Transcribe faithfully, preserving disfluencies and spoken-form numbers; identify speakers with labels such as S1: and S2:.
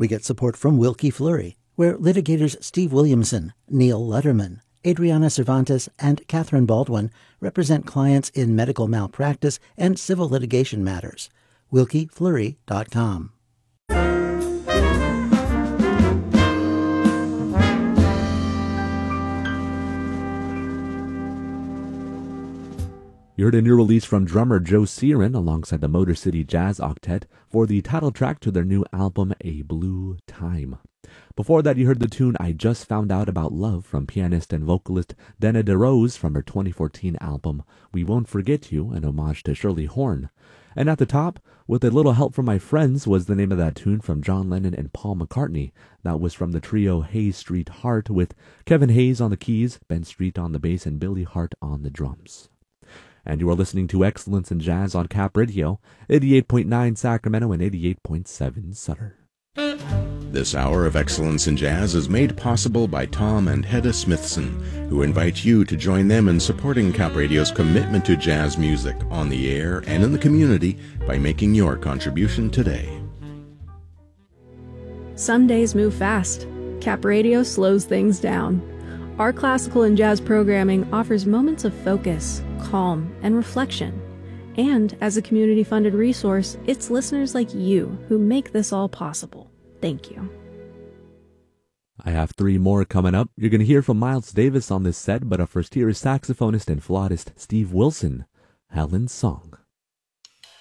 S1: We get support from Wilkie Fleury, where litigators Steve Williamson, Neil Letterman, Adriana Cervantes, and Catherine Baldwin represent clients in medical malpractice and civil litigation matters. wilkie fleury dot com.
S2: You heard a new release from drummer Joe Searin alongside the Motor City Jazz Octet for the title track to their new album, A Blue Time. Before that, you heard the tune I Just Found Out About Love from pianist and vocalist Dana DeRose from her twenty fourteen album, We Won't Forget You, an homage to Shirley Horn. And at the top, With a Little Help from My Friends was the name of that tune from John Lennon and Paul McCartney. That was from the trio Hayes Street Heart with Kevin Hayes on the keys, Ben Street on the bass, and Billy Hart on the drums. And you are listening to Excellence in Jazz on Cap Radio, eighty-eight point nine Sacramento and eighty-eight point seven Sutter.
S3: This hour of Excellence in Jazz is made possible by Tom and Hedda Smithson, who invite you to join them in supporting Cap Radio's commitment to jazz music on the air and in the community by making your contribution today.
S4: Some days move fast. Cap Radio slows things down. Our classical and jazz programming offers moments of focus, calm, and reflection. And as a community-funded resource, it's listeners like you who make this all possible. Thank you.
S2: I have three more coming up. You're going to hear from Miles Davis on this set, but up first here is saxophonist and flautist Steve Wilson, Helen's Song.